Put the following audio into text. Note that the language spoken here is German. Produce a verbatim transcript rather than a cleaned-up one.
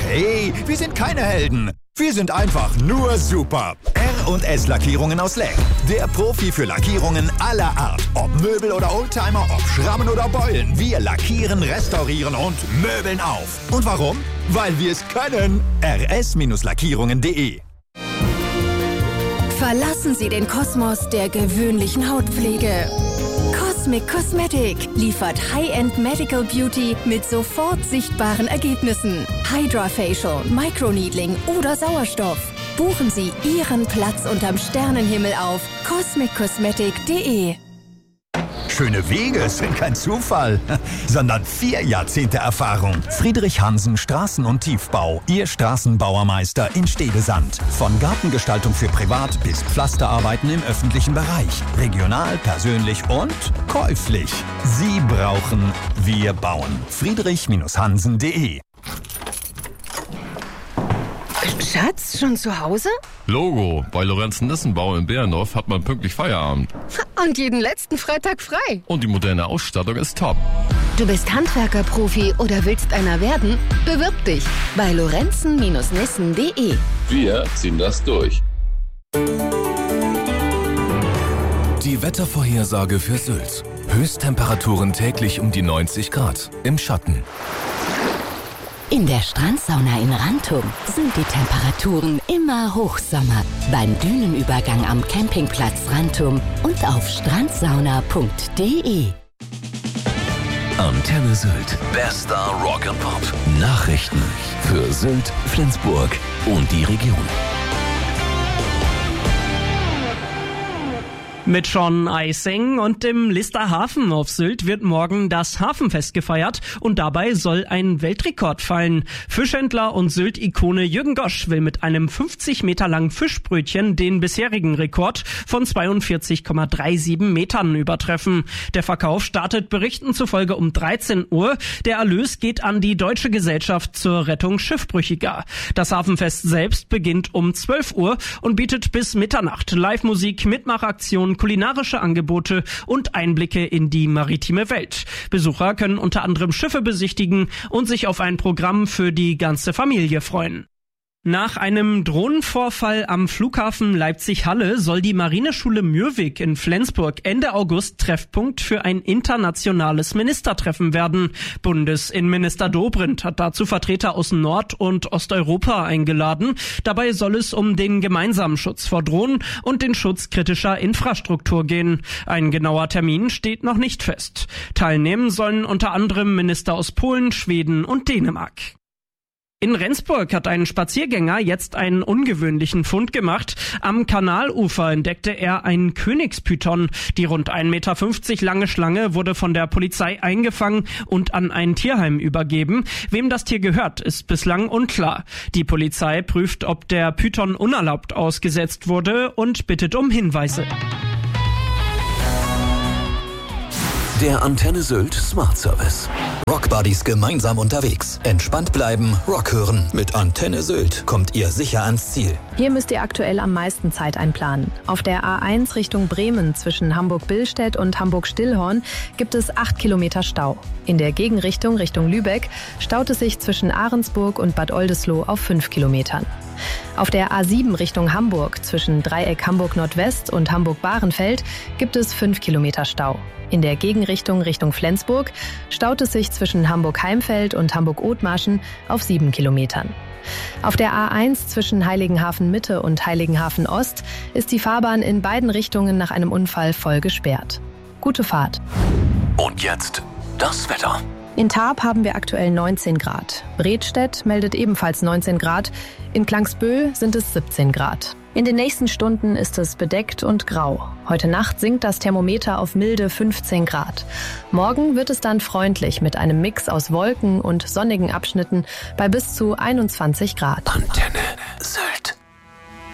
Hey, wir sind keine Helden. Wir sind einfach nur super. R und S Lackierungen aus Leck. Der Profi für Lackierungen aller Art. Ob Möbel oder Oldtimer, ob Schrammen oder Beulen. Wir lackieren, restaurieren und möbeln auf. Und warum? Weil wir es können. R S Lackierungen punkt de. Verlassen Sie den Kosmos der gewöhnlichen Hautpflege. Cosmic Cosmetic liefert High-End Medical Beauty mit sofort sichtbaren Ergebnissen. Hydra-Facial, Microneedling oder Sauerstoff. Buchen Sie Ihren Platz unterm Sternenhimmel auf cosmic cosmetic punkt de. Schöne Wege sind kein Zufall, sondern vier Jahrzehnte Erfahrung. Friedrich Hansen Straßen- und Tiefbau. Ihr Straßenbauermeister in Stedesand. Von Gartengestaltung für Privat bis Pflasterarbeiten im öffentlichen Bereich. Regional, persönlich und käuflich. Sie brauchen, wir bauen. friedrich Hansen punkt de. Schatz, schon zu Hause? Logo, bei Lorenzen Nissenbau in Behrendorf hat man pünktlich Feierabend. Und jeden letzten Freitag frei. Und die moderne Ausstattung ist top. Du bist Handwerker-Profi oder willst einer werden? Bewirb dich bei lorenzen Nissen punkt de. Wir ziehen das durch. Die Wettervorhersage für Sylt. Höchsttemperaturen täglich um die neunzig Grad. Im Schatten. In der Strandsauna in Rantum sind die Temperaturen immer Hochsommer. Beim Dünenübergang am Campingplatz Rantum und auf strandsauna punkt de. Antenne Sylt. Bester Rock and Pop. Nachrichten für Sylt, Flensburg und die Region. Mit Sean Eising und dem Lister Hafen auf Sylt wird morgen das Hafenfest gefeiert und dabei soll ein Weltrekord fallen. Fischhändler und Sylt-Ikone Jürgen Gosch will mit einem fünfzig Meter langen Fischbrötchen den bisherigen Rekord von zweiundvierzig Komma siebenunddreißig Metern übertreffen. Der Verkauf startet Berichten zufolge um dreizehn Uhr. Der Erlös geht an die Deutsche Gesellschaft zur Rettung Schiffbrüchiger. Das Hafenfest selbst beginnt um zwölf Uhr und bietet bis Mitternacht Live-Musik, Mitmachaktionen, kulinarische Angebote und Einblicke in die maritime Welt. Besucher können unter anderem Schiffe besichtigen und sich auf ein Programm für die ganze Familie freuen. Nach einem Drohnenvorfall am Flughafen Leipzig-Halle soll die Marineschule Mürwik in Flensburg Ende August Treffpunkt für ein internationales Ministertreffen werden. Bundesinnenminister Dobrindt hat dazu Vertreter aus Nord- und Osteuropa eingeladen. Dabei soll es um den gemeinsamen Schutz vor Drohnen und den Schutz kritischer Infrastruktur gehen. Ein genauer Termin steht noch nicht fest. Teilnehmen sollen unter anderem Minister aus Polen, Schweden und Dänemark. In Rendsburg hat ein Spaziergänger jetzt einen ungewöhnlichen Fund gemacht. Am Kanalufer entdeckte er einen Königspython. Die rund ein Meter fünfzig lange Schlange wurde von der Polizei eingefangen und an ein Tierheim übergeben. Wem das Tier gehört, ist bislang unklar. Die Polizei prüft, ob der Python unerlaubt ausgesetzt wurde und bittet um Hinweise. Der Antenne Sylt Smart Service. Rockbuddies gemeinsam unterwegs. Entspannt bleiben, Rock hören. Mit Antenne Sylt kommt ihr sicher ans Ziel. Hier müsst ihr aktuell am meisten Zeit einplanen. Auf der A eins Richtung Bremen zwischen Hamburg-Billstedt und Hamburg-Stillhorn gibt es acht Kilometer Stau. In der Gegenrichtung Richtung Lübeck staut es sich zwischen Ahrensburg und Bad Oldesloe auf fünf Kilometern. Auf der A sieben Richtung Hamburg zwischen Dreieck Hamburg-Nordwest und Hamburg-Bahrenfeld gibt es fünf Kilometer Stau. In der Gegenrichtung Richtung Flensburg staut es sich zwischen Hamburg-Heimfeld und Hamburg-Othmarschen auf sieben Kilometern. Auf der A eins zwischen Heiligenhafen Mitte und Heiligenhafen Ost ist die Fahrbahn in beiden Richtungen nach einem Unfall voll gesperrt. Gute Fahrt. Und jetzt das Wetter. In Tarp haben wir aktuell neunzehn Grad. Bredstedt meldet ebenfalls neunzehn Grad. In Klangsbühl sind es siebzehn Grad. In den nächsten Stunden ist es bedeckt und grau. Heute Nacht sinkt das Thermometer auf milde fünfzehn Grad. Morgen wird es dann freundlich mit einem Mix aus Wolken und sonnigen Abschnitten bei bis zu einundzwanzig Grad. Antenne Sylt.